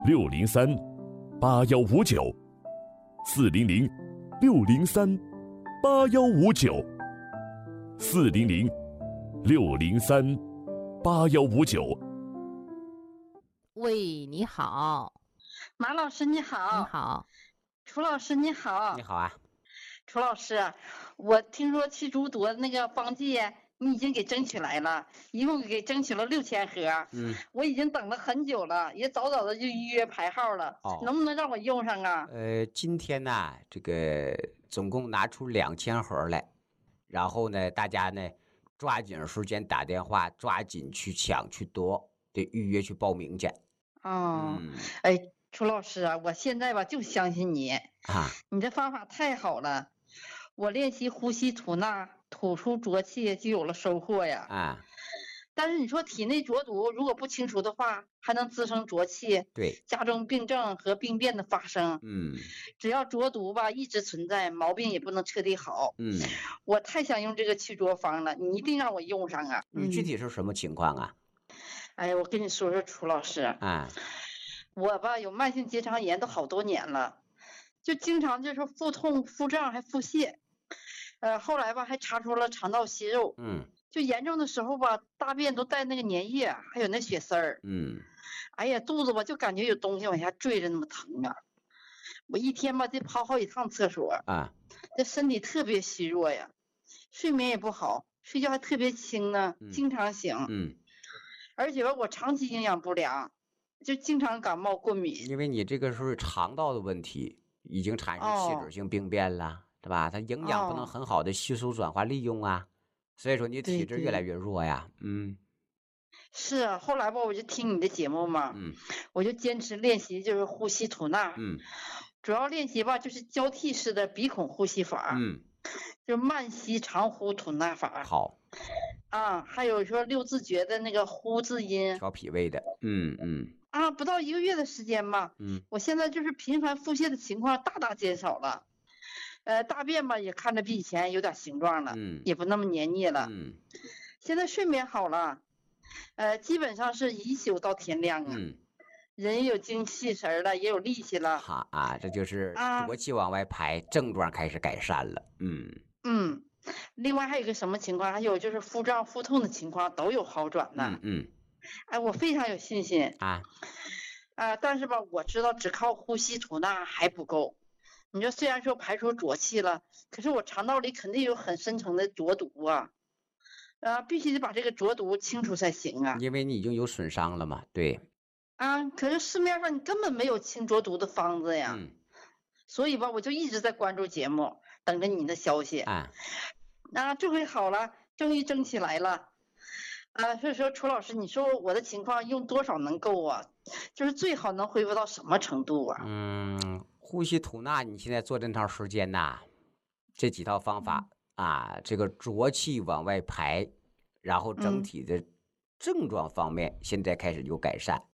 400-603-8159，400-603-8159。 喂，你好。 马老师你好。 你好。 楚老师你好。 你好啊。 楚老师，我听说去滁沱那个方剂你已经给争取来了，一共给争取了6000盒。我已经等了很久了，也早早的就预约排号了。能不能让我用上啊？ 今天呢，这个总共拿出2000盒来，然后呢，大家呢抓紧时间打电话，抓紧去抢去夺，得预约去报名去。 哎，楚老师啊，我现在吧就相信你啊， 你这方法太好了。我练习呼吸吐纳，吐出浊气，就有了收获呀。但是你说体内浊毒如果不清除的话，还能滋生浊气， 对， 加重病症和病变的发生。只要浊毒吧一直存在，毛病也不能彻底好。我太想用这个去浊方了，你一定让我用上啊。 你具体是什么情况啊？ 哎，我跟你说说，楚老师我吧有慢性结肠炎都好多年了，就经常就是腹痛、腹胀还腹泻。后来吧还查出了肠道息肉。就严重的时候吧，大便都带那个粘液，还有那血丝儿。哎呀，肚子吧就感觉有东西往下坠着，那么疼啊！我一天吧得跑好几趟厕所这身体特别虚弱呀，睡眠也不好，睡觉还特别轻呢，经常醒。而且吧我长期营养不良，就经常感冒过敏。 因为你这个是肠道的问题，已经产生器质性病变了，对吧？它营养不能很好的吸收转化利用啊，所以说你体质越来越弱呀。 是啊，后来吧我就听你的节目嘛，我就坚持练习就是呼吸吐纳。主要练习吧就是交替式的鼻孔呼吸法。就是慢吸长呼吐纳法。 好还有说6字诀的那个呼字音， 调脾胃的。 不到1个月的时间吧。我现在就是频繁腹泻的情况大大减少了。大便吧也看着比以前有点形状了，也不那么黏腻了。现在睡眠好了，基本上是一宿到天亮啊。人有精气神了，也有力气了。 好啊，这就是浊气往外排，症状开始改善了。 另外还有一个什么情况？还有就是腹胀、腹痛的情况都有好转呢。我非常有信心但是吧，我知道只靠呼吸吐纳还不够。你说虽然说排出浊气了，可是我肠道里肯定有很深层的浊毒必须得把这个浊毒清除才行啊。 因为你已经有损伤了嘛，对。 可是市面上你根本没有清浊毒的方子呀。所以吧，我就一直在关注节目，等着你的消息。这回好了，终于争起来了。所以说楚老师，你说我的情况用多少能够啊？就是最好能恢复到什么程度啊？ 呼吸吐纳，你现在做这段时间呐，这几套方法这个浊气往外排，然后整体的症状方面现在开始有改善。